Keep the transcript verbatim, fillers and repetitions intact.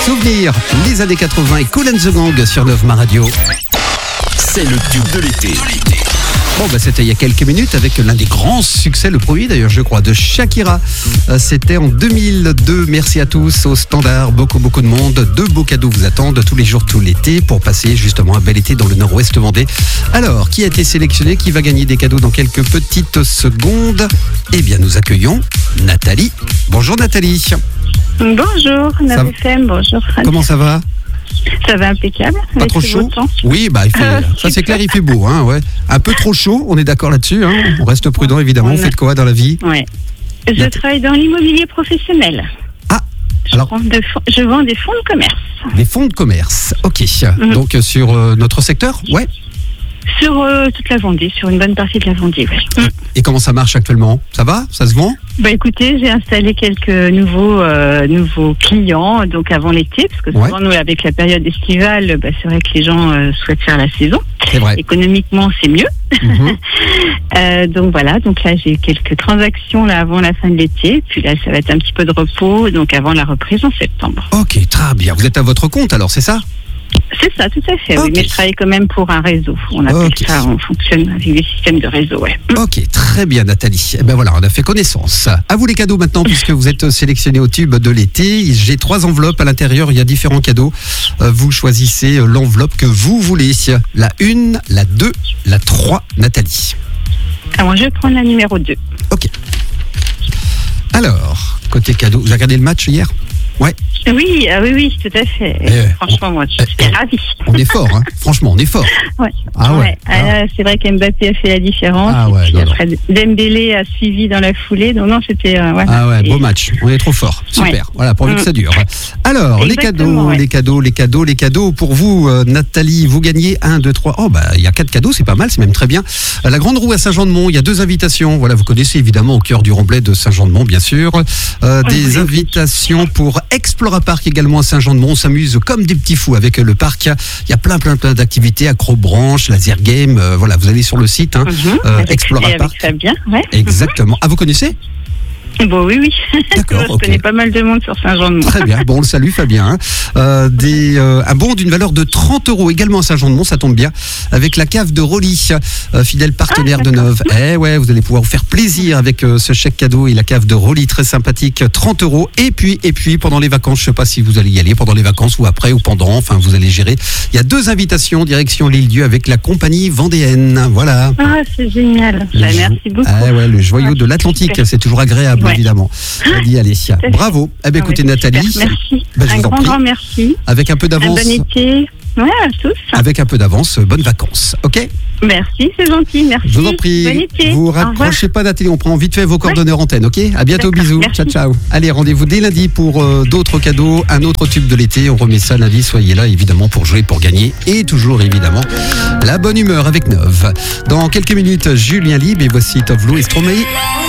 Souvenir, les années quatre-vingts et Kool and the Gang sur Love Ma Radio. C'est le tube de l'été. Bon, bah, c'était il y a quelques minutes avec l'un des grands succès, le premier d'ailleurs, je crois, de Shakira. Euh, c'était en deux mille deux. Merci à tous au standard. Beaucoup, beaucoup de monde. Deux beaux cadeaux vous attendent tous les jours, tout l'été pour passer justement un bel été dans le nord-ouest vendée. Alors, qui a été sélectionné? Qui va gagner des cadeaux dans quelques petites secondes? Eh bien, nous accueillons Nathalie. Bonjour Nathalie. Bonjour, Nave F M, bonjour. Comment ça va? Ça va impeccable. Pas trop chaud? Oui, bah il fait, Euh, ça c'est clair, il fait beau, hein, ouais. Un peu trop chaud, on est d'accord là-dessus, hein. On reste prudent évidemment. On Vous a- faites quoi dans la vie? Ouais. Je Nath- travaille dans l'immobilier professionnel. Ah, Je, alors vends de fon- je vends des fonds de commerce. des fonds de commerce. Ok. Mhm. Donc euh, sur euh, notre secteur, ouais. Sur euh, toute la Vendée, sur une bonne partie de la Vendée, ouais. Mm. Et comment ça marche actuellement? Ça va? Ça se vend? Bah écoutez, j'ai installé quelques nouveaux euh, nouveaux clients donc avant l'été, parce que souvent Ouais. nous avec la période estivale, bah, c'est vrai que les gens euh, souhaitent faire la saison. C'est vrai. Économiquement, c'est mieux. Mhm. Euh, donc voilà, donc là j'ai quelques transactions là avant la fin de l'été, puis là ça va être un petit peu de repos, donc avant la reprise en septembre. Ok, très bien. Vous êtes à votre compte alors, c'est ça? C'est ça, tout à fait. Ok. Oui, mais je travaille quand même pour un réseau. On appelle Ok. ça, on fonctionne avec des systèmes de réseau, ouais. Ok, très bien Nathalie. Eh ben voilà, on a fait connaissance. À vous les cadeaux maintenant, puisque vous êtes sélectionné au tube de l'été. J'ai trois enveloppes à l'intérieur, il y a différents cadeaux. Euh, vous choisissez euh, l'enveloppe que vous voulez. La une, la deux, la trois, Nathalie. Alors je vais prendre la numéro deux. Ok. Alors, côté cadeau, vous avez regardé le match hier? Ouais, Oui, ah oui, oui, tout à fait. Eh, Franchement, moi, je eh, suis eh. ravie. on est fort, hein. Franchement, on est fort. Ouais. Ah ouais. Ah, là, c'est vrai qu'Mbappé a fait la différence. Ah ouais, et puis non, non. après, Dembélé a suivi dans la foulée. Donc non, c'était... euh, voilà. Ah ouais, Et- beau match. On est trop fort. Super. Ouais. Voilà, pourvu que Mm. ça dure. Alors, les Exactement, cadeaux, ouais. les cadeaux, les cadeaux, les cadeaux. Pour vous, euh, Nathalie, vous gagnez un, deux, trois. Oh, bah, il y a quatre cadeaux, c'est pas mal, c'est même très bien. Euh, La Grande Roue à Saint-Jean-de-Mont, il y a deux invitations. Voilà, vous connaissez évidemment au cœur du Remblai de Saint-Jean-de-Mont, bien sûr. Euh, Oui, des oui. invitations pour Explora Park également à Saint-Jean-de-Mont. On s'amuse comme des petits fous avec le parc. Il y a plein, plein, plein d'activités, acrobranche, laser game. Euh, voilà, vous allez sur le site, hein, Mhm. euh, Avec- Explora et avec Park. Fabien, ouais. Exactement. Ah, vous connaissez? Bon, oui, oui. D'accord, Je ok. connais pas mal de monde sur Saint-Jean-de-Mont. Très bien, bon, on le salue Fabien. hein. Euh, des, euh, un bon d'une valeur de trente euros également à Saint-Jean-de-Mont, ça tombe bien, avec la cave de Rolly, euh, fidèle partenaire Ah, de d'accord. Neuve. Eh ouais, vous allez pouvoir vous faire plaisir avec euh, ce chèque cadeau et la cave de Rolly, très sympathique, trente euros. Et puis, et puis, pendant les vacances, je sais pas si vous allez y aller, pendant les vacances ou après ou pendant, enfin, vous allez gérer. Il y a deux invitations, direction l'île-dieu avec la compagnie vendéenne. Voilà. Ah, c'est génial. Le Bah, jo- merci beaucoup. Ah ouais, le joyau Ah, de l'Atlantique, super. c'est toujours agréable, Ouais. évidemment. On dit, allez, fait. bravo. Eh bien, Ah écoutez, ouais, Nathalie, super. Merci. bah, je un vous en grand, prie. grand merci. avec un peu Un d'avance. bon été. Ouais, à tous. Avec un peu d'avance, euh, bonnes vacances, ok? Merci, c'est gentil. Merci. Je vous en prie, Bon été. vous Au revoir. raccrochez pas Nathalie, on prend vite fait vos coordonnées en antenne, ok? À bientôt, D'accord, bisous, merci. ciao ciao. Allez, rendez-vous dès lundi pour euh, d'autres cadeaux, un autre tube de l'été, on remet ça lundi, soyez là évidemment pour jouer, pour gagner, et toujours évidemment la bonne humeur avec Neuve. Dans quelques minutes, Julien Libre, et voici Tovlo et Stromae.